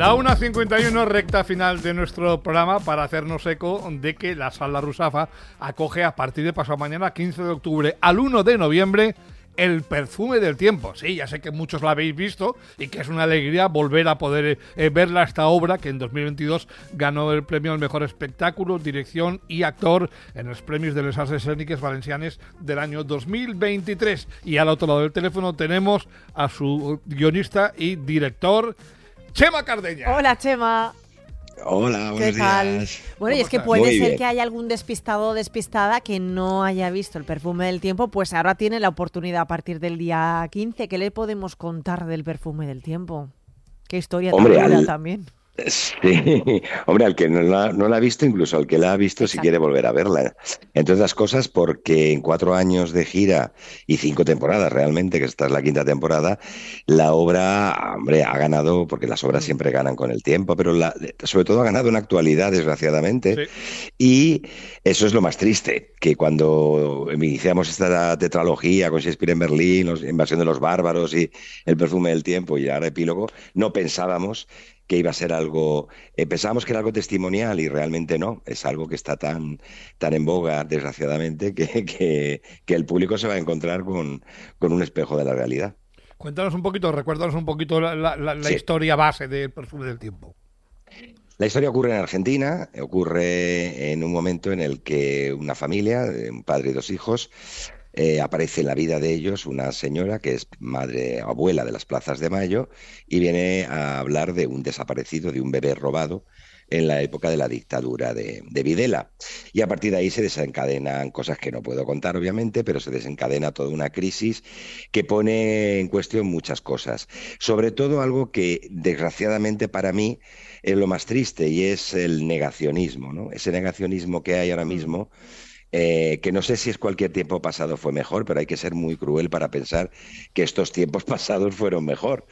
La 1:51, recta final de nuestro programa, para hacernos eco de que la Sala Rusafa acoge a partir de pasado mañana, 15 de octubre al 1 de noviembre, El Perfume del Tiempo. Sí, ya sé que muchos la habéis visto y que es una alegría volver a poder verla, esta obra que en 2022 ganó el premio al mejor espectáculo, dirección y actor en los premios de les Arts Escèniques Valencianes del año 2023. Y al otro lado del teléfono tenemos a su guionista y director, Chema Cardeña. Hola, Chema. Hola, buenos días. Bueno, y es que puede ser que haya algún despistado o despistada que no haya visto El Perfume del Tiempo, pues ahora tiene la oportunidad a partir del día 15. ¿Qué le podemos contar del Perfume del Tiempo? ¿Qué historia tan dura también? Sí, hombre, al que no la ha visto, incluso al que la ha visto, si quiere volver a verla. Entre otras cosas, porque en 4 años de gira y 5 temporadas realmente, que esta es la 5ª temporada, la obra, hombre, ha ganado, porque las obras siempre ganan con el tiempo, pero sobre todo ha ganado en actualidad, desgraciadamente. Sí. Y eso es lo más triste, que cuando iniciamos esta tetralogía con Shakespeare en Berlín, la Invasión de los Bárbaros y El Perfume del Tiempo y ahora Epílogo, no pensábamos que iba a ser algo, pensábamos que era algo testimonial y realmente no, es algo que está tan en boga, desgraciadamente, que el público se va a encontrar con un espejo de la realidad. Cuéntanos un poquito, recuérdanos un poquito la historia base del Perfume del Tiempo. La historia ocurre en Argentina, ocurre en un momento en el que una familia, un padre y 2 hijos, aparece en la vida de ellos una señora que es abuela de las Plazas de Mayo y viene a hablar de un desaparecido, de un bebé robado en la época de la dictadura de Videla. Y a partir de ahí se desencadenan cosas que no puedo contar, obviamente, pero se desencadena toda una crisis que pone en cuestión muchas cosas. Sobre todo algo que, desgraciadamente para mí, es lo más triste, y es el negacionismo, ¿no? Ese negacionismo que hay ahora mismo, que no sé si es cualquier tiempo pasado fue mejor, pero hay que ser muy cruel para pensar que estos tiempos pasados fueron mejor.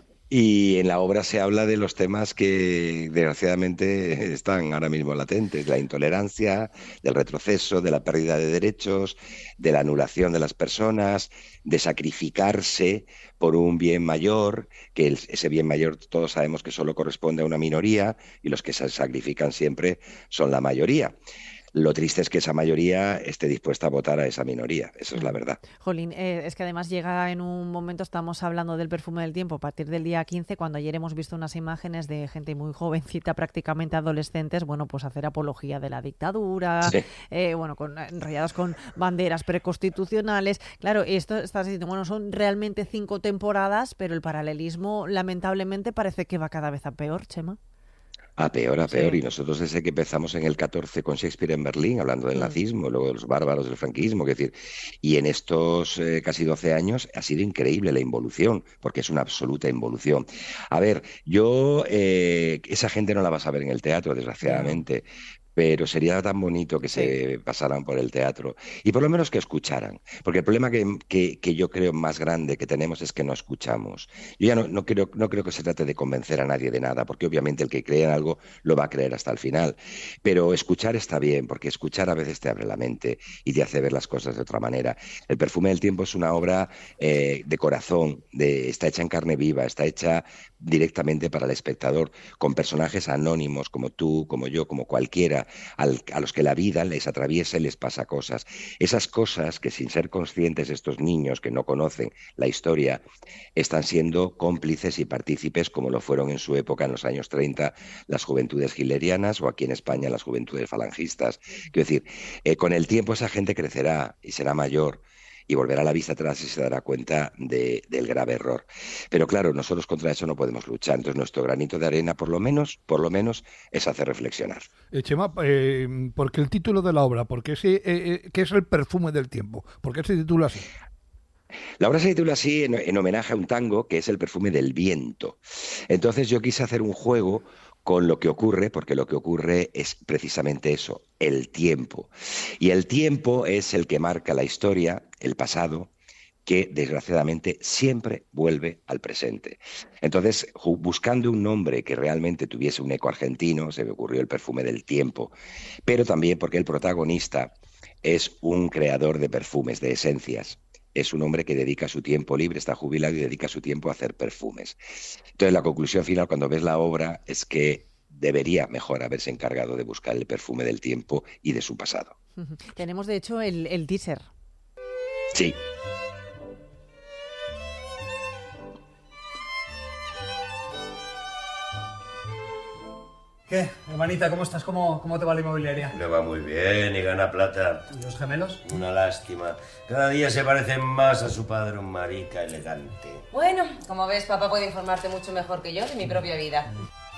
Y en la obra se habla de los temas que desgraciadamente están ahora mismo latentes: la intolerancia, del retroceso, de la pérdida de derechos, de la anulación de las personas, de sacrificarse por un bien mayor, que ese bien mayor todos sabemos que solo corresponde a una minoría y los que se sacrifican siempre son la mayoría. Lo triste es que esa mayoría esté dispuesta a votar a esa minoría. Eso es la verdad. Jolín, es que además llega en un momento, estamos hablando del Perfume del Tiempo a partir del día 15, cuando ayer hemos visto unas imágenes de gente muy jovencita, prácticamente adolescentes, bueno, pues hacer apología de la dictadura, sí. Enrollados con banderas preconstitucionales. Claro, esto estás diciendo, bueno, son realmente 5 temporadas, pero el paralelismo lamentablemente parece que va cada vez a peor, Chema. A peor, Sí. y nosotros desde que empezamos en el 14 con Shakespeare en Berlín, hablando del nazismo, luego de los bárbaros del franquismo, es decir, y en estos casi 12 años ha sido increíble la involución, porque es una absoluta involución. A ver, esa gente no la vas a ver en el teatro, desgraciadamente, pero sería tan bonito que se pasaran por el teatro y por lo menos que escucharan, porque el problema que yo creo más grande que tenemos es que no escuchamos. Yo ya no creo que se trate de convencer a nadie de nada, porque obviamente el que cree en algo lo va a creer hasta el final, pero escuchar está bien, porque escuchar a veces te abre la mente y te hace ver las cosas de otra manera. El Perfume del Tiempo es una obra de corazón, está hecha en carne viva, está hecha directamente para el espectador, con personajes anónimos como tú, como yo, como cualquiera, a los que la vida les atraviesa y les pasa cosas. Esas cosas que, sin ser conscientes, estos niños que no conocen la historia están siendo cómplices y partícipes, como lo fueron en su época, en los años 30, las juventudes hitlerianas, o aquí en España las juventudes falangistas. Quiero decir, con el tiempo esa gente crecerá y será mayor y volverá la vista atrás y se dará cuenta del grave error. Pero claro, nosotros contra eso no podemos luchar. Entonces nuestro granito de arena, por lo menos, es hacer reflexionar. Chema, ¿por qué el título de la obra? ¿Por qué qué es El Perfume del Tiempo? ¿Por qué se titula así? La obra se titula así en homenaje a un tango que es El Perfume del Viento. Entonces yo quise hacer un juego con lo que ocurre, porque lo que ocurre es precisamente eso, el tiempo. Y el tiempo es el que marca la historia, el pasado, que desgraciadamente siempre vuelve al presente. Entonces, buscando un nombre que realmente tuviese un eco argentino, se me ocurrió El Perfume del Tiempo, pero también porque el protagonista es un creador de perfumes, de esencias, es un hombre que dedica su tiempo libre, está jubilado y dedica su tiempo a hacer perfumes. Entonces, la conclusión final, cuando ves la obra, es que debería mejor haberse encargado de buscar el perfume del tiempo y de su pasado. Tenemos, de hecho, el teaser. Sí. ¿Qué, hermanita, cómo estás? ¿Cómo te va la inmobiliaria? Le va muy bien y gana plata. ¿Y los gemelos? Una lástima. Cada día se parecen más a su padre, un marica elegante. Bueno, como ves, papá puede informarte mucho mejor que yo de mi propia vida.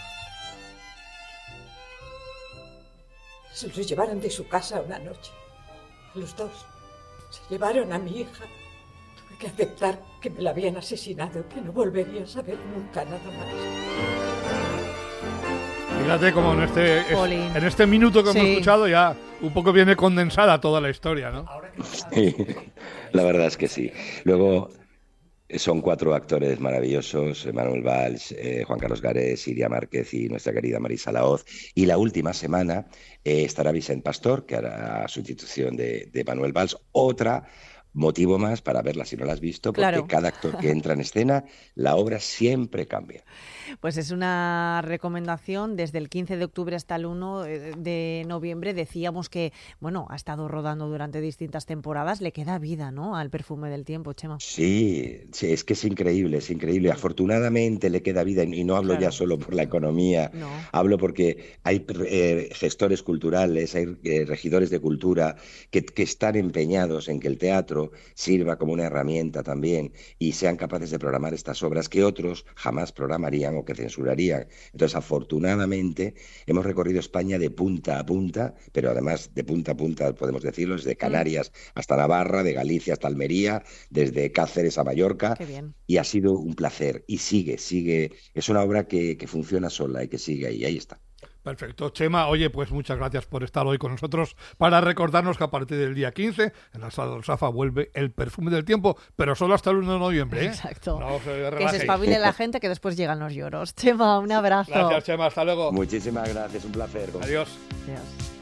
Se los llevaron de su casa una noche. Los dos. Se llevaron a mi hija. Tuve que aceptar que me la habían asesinado, que no volvería a saber nunca nada más. Fíjate como en este minuto que hemos escuchado ya un poco viene condensada toda la historia, ¿no? Sí, la verdad es que sí. Luego son 4 actores maravillosos, Manuel Valls, Juan Carlos Garés, Iria Márquez y nuestra querida Marisa Laoz. Y la última semana estará Vicent Pastor, que hará sustitución de Manuel Valls. Otra motivo más para verla si no la has visto, porque cada actor que entra en escena, la obra siempre cambia. Pues es una recomendación desde el 15 de octubre hasta el 1 de noviembre. Decíamos que, bueno, ha estado rodando durante distintas temporadas. Le queda vida, ¿no?, al perfume del tiempo, Chema. Sí, es que es increíble, es increíble. Afortunadamente le queda vida, y no hablo ya solo por la economía, hablo porque hay gestores culturales, hay regidores de cultura que están empeñados en que el teatro sirva como una herramienta también y sean capaces de programar estas obras que otros jamás programarían o que censurarían. Entonces, afortunadamente, hemos recorrido España de punta a punta, pero además de punta a punta, podemos decirlo, desde Canarias hasta Navarra, de Galicia hasta Almería, desde Cáceres a Mallorca. Qué bien. Y ha sido un placer. Y sigue. Es una obra que funciona sola y que sigue ahí está. Perfecto. Chema, oye, pues muchas gracias por estar hoy con nosotros para recordarnos que a partir del día 15 en la Sala Rusafa vuelve el perfume del tiempo, pero solo hasta el 1 de noviembre. Exacto. No se relajéis. Que se espabile la gente, que después llegan los lloros. Chema, un abrazo. Gracias, Chema. Hasta luego. Muchísimas gracias. Un placer. Adiós. Adiós.